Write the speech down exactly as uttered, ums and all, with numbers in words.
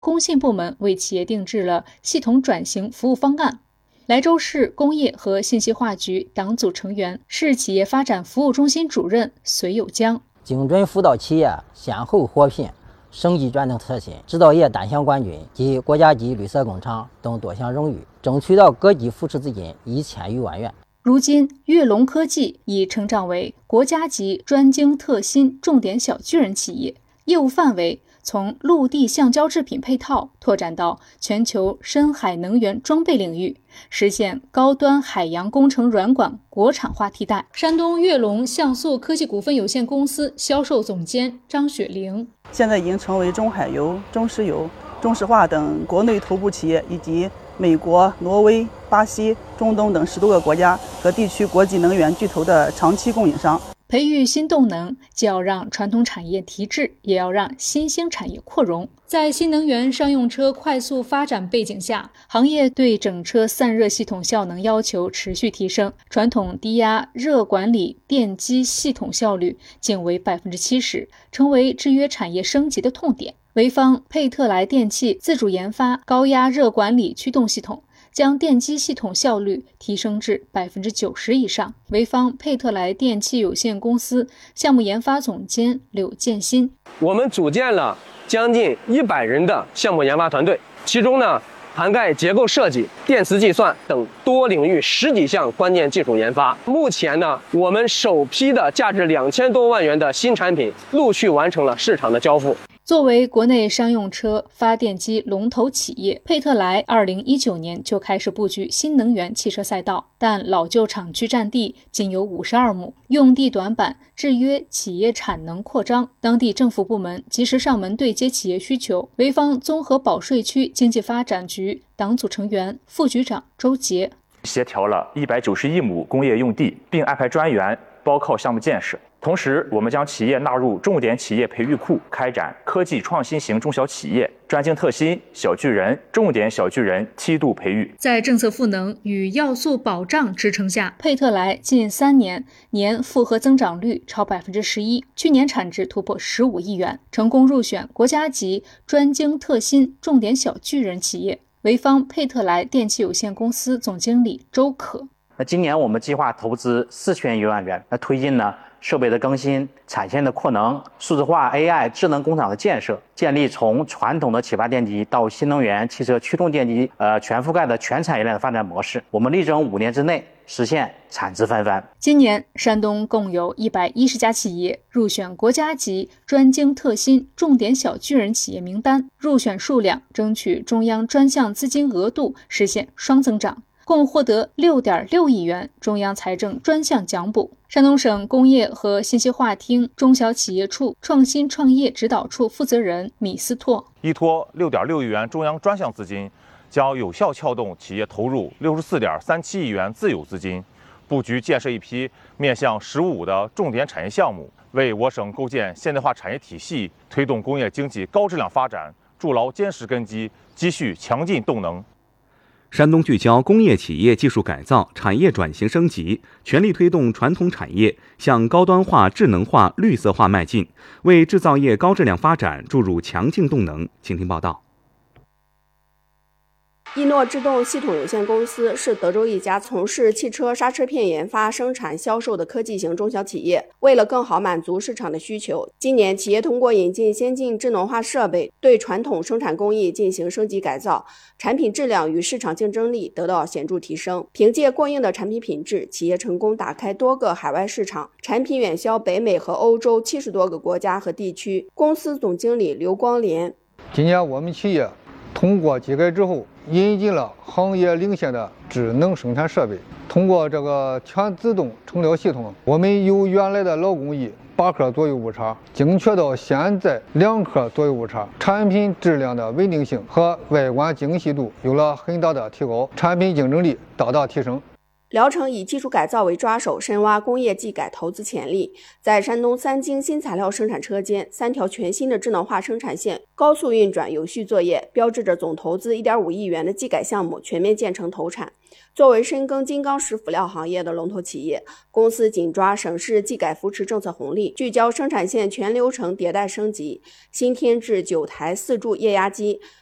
工信部门为企业定制了系统转型服务方案。莱州市工业和信息化局党组成员、市企业发展服务中心主任隋有江， 精准辅导企业先后获聘省级转正特新、制造业单项冠军及国家级绿色工厂等多项荣誉，争取到各级扶持资金一千余万元。 如今，跃龙科技已成长为国家级专精特新重点小巨人企业，业务范围从陆地橡胶制品配套拓展到全球深海能源装备领域，实现高端海洋工程软管国产化替代。山东跃龙像素科技股份有限公司销售总监张雪玲， 现在已经成为中海油、中石油、中石化等国内头部企业以及美国、挪威、巴西、中东等十多个国家和地区国际能源巨头的长期供应商。 培育新动能，既要让传统产业提质，也要让新兴产业扩容。在新能源商用车快速发展背景下，行业对整车散热系统效能要求持续提升，传统低压热管理电机系统效率仅为 百分之七十， 成为制约产业升级的痛点。潍坊沛特莱电器自主研发高压热管理驱动系统，将电机系统效率提升至 百分之九十 以上。潍坊沛特莱电器有限公司项目研发总监柳建新， 我们组建了将近一百人的项目研发团队，其中呢涵盖结构设计、电磁计算等多领域十几项关键技术研发。目前呢，我们首批的价值两千多万元的新产品陆续完成了市场的交付。 作为国内商用车发电机龙头企业，沛特莱二零一九年就开始布局新能源汽车赛道，但老旧厂区占地仅有五十二亩，用地短板制约企业产能扩张。当地政府部门及时上门对接企业需求。潍坊综合保税区经济发展局党组成员、副局长周杰， 协调了一百九十一亩工业用地，并安排专员包靠项目建设。同时，我们将企业纳入重点企业培育库，开展科技创新型中小企业、专精特新、小巨人、重点小巨人梯度培育。 在政策赋能与要素保障支撑下，沛特莱近三年年复合增长率超 百分之十一， 去年产值突破十五亿元，成功入选国家级专精特新重点小巨人企业。潍坊沛特莱电器有限公司总经理周可， 那今年我们计划投资四千余万元，那推进呢设备的更新、产线的扩能、数字化 A I 智能工厂的建设，建立从传统的启发电机到新能源汽车驱动电机呃全覆盖的全产业链的发展模式。我们力争五年之内实现产值翻番。 今年山东共有一百一十家企业入选国家级专精特新重点小巨人企业名单，入选数量争取中央专项资金额度实现双增长，共获得 六点六亿元中央财政专项奖补。山东省工业和信息化厅中小企业处创新创业指导处负责人米斯托， 依托 六点六亿元中央专项资金，将有效撬动企业投入 六十四点三七亿元自有资金，布局建设一批面向“十五五”的重点产业项目，为我省构建现代化产业体系、推动工业经济高质量发展筑牢坚实根基，积蓄强劲动能。 山东聚焦工业企业技术改造、产业转型升级，全力推动传统产业向高端化、智能化、绿色化迈进，为制造业高质量发展注入强劲动能。请听报道。 易诺制动系统有限公司是德州一家从事汽车刹车片研发、生产、销售的科技型中小企业。为了更好满足市场的需求，今年企业通过引进先进智能化设备，对传统生产工艺进行升级改造，产品质量与市场竞争力得到显著提升。凭借过硬的产品品质，企业成功打开多个海外市场，产品远销北美和欧洲七十多个国家和地区。公司总经理刘光连， 今年我们企业通过技改之后，引进了行业领先的智能生产设备。通过这个全自动成料系统，我们由原来的老工艺八克左右误差，精确到现在两克左右误差，产品质量的稳定性和外观精细度有了很大的提高，产品竞争力大大提升。 聊城以技术改造为抓手，深挖工业技改投资潜力。在山东三京新材料生产车间，三条全新的智能化生产线高速运转、有序作业，标志着总投资 一点五亿元的技改项目全面建成投产。作为深耕金刚石辅料行业的龙头企业，公司紧抓省市技改扶持政策红利，聚焦生产线全流程迭代升级，新添置九台四柱液压机，